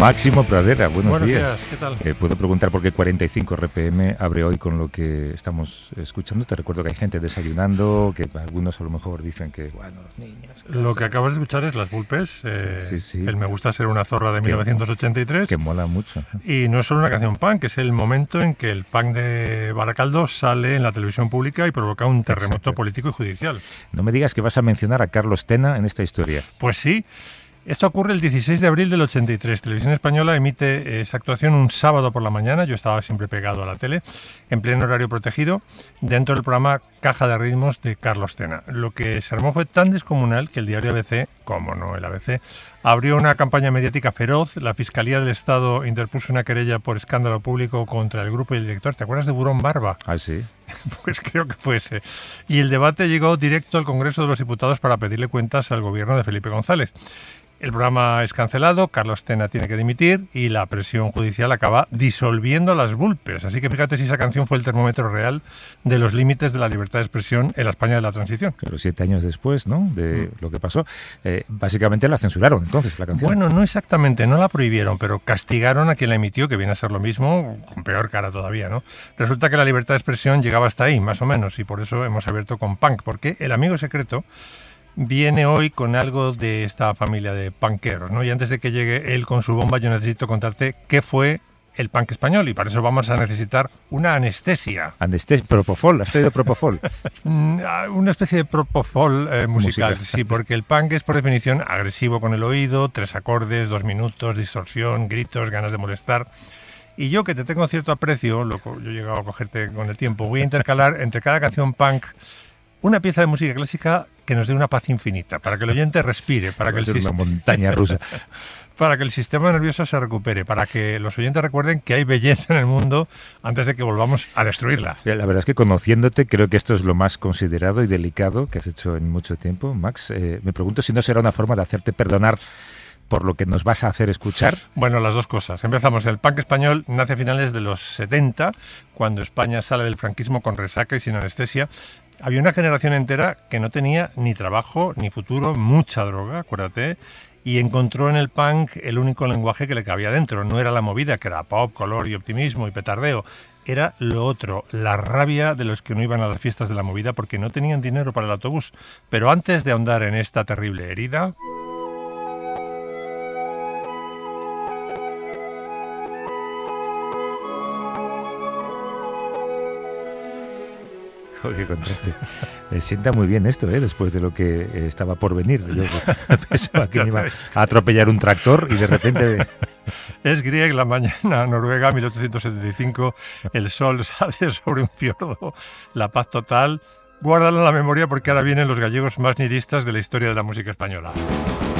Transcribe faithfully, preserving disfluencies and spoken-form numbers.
Máximo Pradera, buenos, buenos días. días. ¿Qué tal? Eh, Puedo preguntar por qué cuarenta y cinco R P M abre hoy con lo que estamos escuchando. Te recuerdo que hay gente desayunando, que algunos a lo mejor dicen que, bueno, los niños... Lo que acabas de escuchar es Las Vulpes, eh, sí, sí, sí. el Me gusta ser una zorra de que, mil novecientos ochenta y tres. Que mola mucho. Y no es solo una canción punk, es el momento en que el punk de Baracaldo sale en la televisión pública y provoca un terremoto Exacto. político y judicial. No me digas que vas a mencionar a Carlos Tena en esta historia. Pues sí. Esto ocurre el dieciséis de abril del ochenta y tres. Televisión Española emite esa actuación un sábado por la mañana. Yo estaba siempre pegado a la tele, en pleno horario protegido, dentro del programa Caja de Ritmos de Carlos Tena. Lo que se armó fue tan descomunal que el diario A B C, como no el A B C, abrió una campaña mediática feroz. La Fiscalía del Estado interpuso una querella por escándalo público contra el grupo y el director. ¿Te acuerdas de Burón Barba? Ah, sí. Pues creo que fue ese. Y el debate llegó directo al Congreso de los Diputados para pedirle cuentas al gobierno de Felipe González. El programa es cancelado, Carlos Tena tiene que dimitir y la presión judicial acaba disolviendo Las Vulpes. Así que fíjate si esa canción fue el termómetro real de los límites de la libertad de expresión en la España de la transición. Pero siete años después, ¿no?, de mm. lo que pasó, eh, básicamente la censuraron entonces, la canción. Bueno, no exactamente, no la prohibieron, pero castigaron a quien la emitió, que viene a ser lo mismo, con peor cara todavía, ¿no? Resulta que la libertad de expresión llegaba hasta ahí, más o menos, y por eso hemos abierto con punk, porque El Amigo Secreto viene hoy con algo de esta familia de punkeros, ¿no? Y antes de que llegue él con su bomba, yo necesito contarte qué fue el punk español, y para eso vamos a necesitar una anestesia. Anestesia, propofol, ¿has traído propofol? Una especie de propofol eh, musical, Música. Sí, porque el punk es por definición agresivo con el oído, tres acordes, dos minutos, distorsión, gritos, ganas de molestar. Y yo, que te tengo cierto aprecio, lo, yo he llegado a cogerte con el tiempo, voy a intercalar entre cada canción punk una pieza de música clásica que nos dé una paz infinita, para que el oyente respire, para que el una sistema... montaña rusa, para que el sistema nervioso se recupere, para que los oyentes recuerden que hay belleza en el mundo antes de que volvamos a destruirla. La verdad es que conociéndote creo que esto es lo más considerado y delicado que has hecho en mucho tiempo, Max. Eh, me pregunto si no será una forma de hacerte perdonar por lo que nos vas a hacer escuchar. Bueno, las dos cosas. Empezamos. El punk español nace a finales de los setenta, cuando España sale del franquismo con resaca y sin anestesia. Había una generación entera que no tenía ni trabajo, ni futuro, mucha droga, acuérdate, y encontró en el punk el único lenguaje que le cabía dentro. No era la movida, que era pop, color y optimismo y petardeo. Era lo otro, la rabia de los que no iban a las fiestas de la movida porque no tenían dinero para el autobús. Pero antes de ahondar en esta terrible herida... Oh, qué contraste. Eh, sienta muy bien esto, ¿eh? Después de lo que eh, estaba por venir. Yo pensaba que me iba a atropellar un tractor y de repente... Es Grieg, la mañana, Noruega, mil ochocientos setenta y cinco, el sol sale sobre un fiordo, la paz total. Guárdala en la memoria porque ahora vienen los gallegos más nihilistas de la historia de la música española.